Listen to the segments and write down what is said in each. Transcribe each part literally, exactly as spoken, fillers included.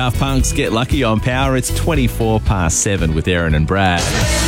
Daft Punk's Get Lucky on Power. It's twenty-four past seven with Aaron and Brad.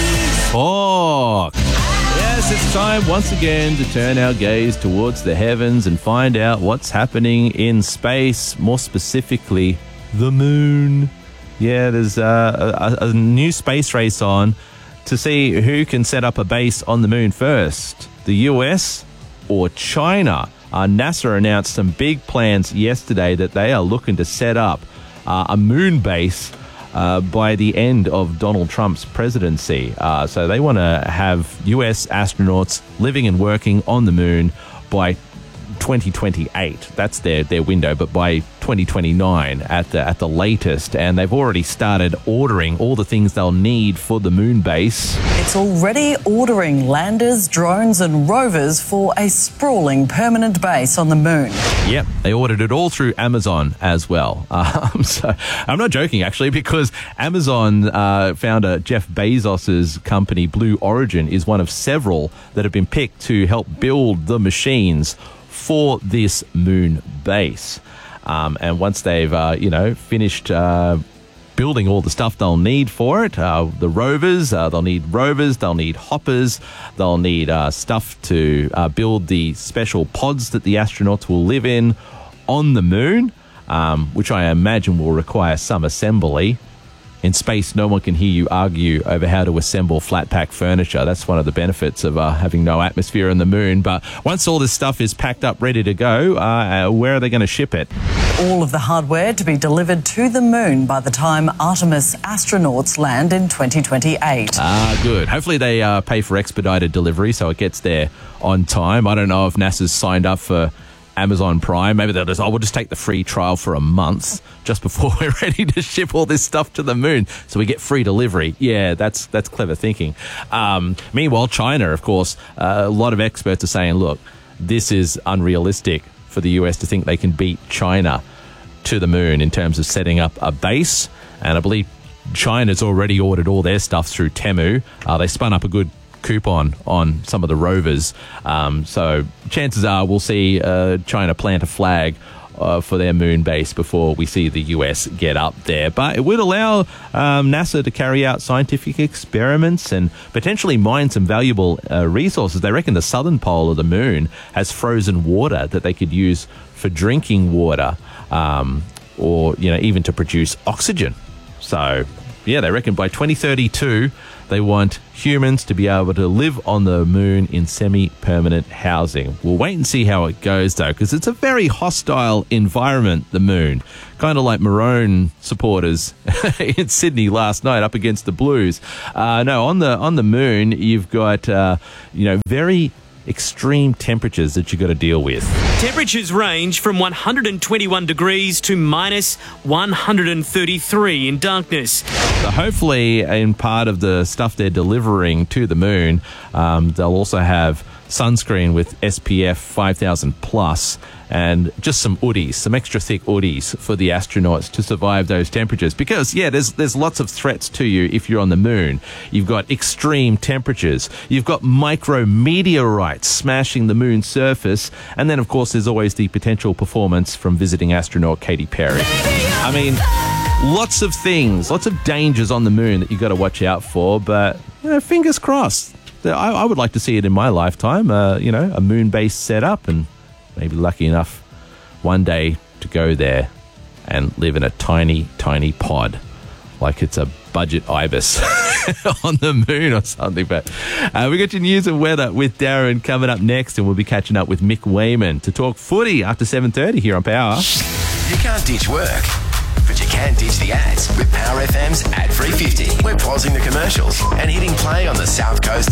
Talk. Yes, it's time once again to turn our gaze towards the heavens and find out what's happening in space, more specifically, the moon. Yeah, there's uh, a, a new space race on to see who can set up a base on the moon first, the U S or China. Uh, NASA announced some big plans yesterday that they are looking to set up uh, a moon base uh, by the end of Donald Trump's presidency. Uh, so they want to have U S astronauts living and working on the moon by twenty twenty-eight. That's their, their window, but by twenty twenty-nine at the at the latest. And they've already started ordering all the things they'll need for the moon base. It's already ordering landers, drones and rovers for a sprawling permanent base on the moon. Yep, they ordered it all through Amazon as well. Um, so I'm not joking, actually, because Amazon uh, founder Jeff Bezos's company Blue Origin is one of several that have been picked to help build the machines for this moon base. Um, and once they've, uh, you know, finished uh, building all the stuff they'll need for it, uh, the rovers, uh, they'll need rovers, they'll need hoppers, they'll need uh, stuff to uh, build the special pods that the astronauts will live in on the moon, um, which I imagine will require some assembly. In space, no one can hear you argue over how to assemble flat-pack furniture. That's one of the benefits of uh, having no atmosphere on the moon. But once all this stuff is packed up, ready to go, uh, where are they going to ship it? All of the hardware to be delivered to the moon by the time Artemis astronauts land in twenty twenty-eight. Ah, good. Hopefully they uh, pay for expedited delivery so it gets there on time. I don't know if NASA's signed up for Amazon Prime. Maybe they'll just, oh, we'll just take the free trial for a month just before we're ready to ship all this stuff to the moon so we get free delivery. Yeah, that's that's clever thinking. Um, meanwhile, China, of course, uh, a lot of experts are saying, look, this is unrealistic for the U S to think they can beat China to the moon in terms of setting up a base. And I believe China's already ordered all their stuff through Temu. Uh, they spun up a good coupon on some of the rovers. Um, so chances are we'll see uh, China plant a flag uh, for their moon base before we see the U S get up there. But it would allow um, NASA to carry out scientific experiments and potentially mine some valuable uh, resources. They reckon the southern pole of the moon has frozen water that they could use for drinking water, um, or you know, even to produce oxygen. So yeah, they reckon by twenty thirty-two, they want humans to be able to live on the moon in semi-permanent housing. We'll wait and see how it goes, though, because it's a very hostile environment, the moon. Kind of like Maroon supporters in Sydney last night up against the Blues. Uh, no, on the on the moon, you've got, uh, you know, very extreme temperatures that you've got to deal with. Temperatures range from one hundred twenty-one degrees to minus one hundred thirty-three in darkness. So hopefully, in part of the stuff they're delivering to the moon, um, they'll also have sunscreen with S P F five thousand plus and just some hoodies, some extra thick hoodies for the astronauts to survive those temperatures. Because, yeah, there's there's lots of threats to you if you're on the moon. You've got extreme temperatures. You've got micrometeorites smashing the moon's surface. And then, of course, there's always the potential performance from visiting astronaut Katy Perry. I mean, lots of things, lots of dangers on the moon that you've got to watch out for. But, you know, fingers crossed. I, I would like to see it in my lifetime, uh, you know, a moon base set up, and maybe lucky enough one day to go there and live in a tiny, tiny pod like it's a budget ibis on the moon or something. But uh, we got your news and weather with Darren coming up next, and we'll be catching up with Mick Wayman to talk footy after seven thirty here on Power. You can't ditch work, but you can ditch the ads with Power F M's Ad three fifty. We're pausing the commercials and hitting play on the South Coast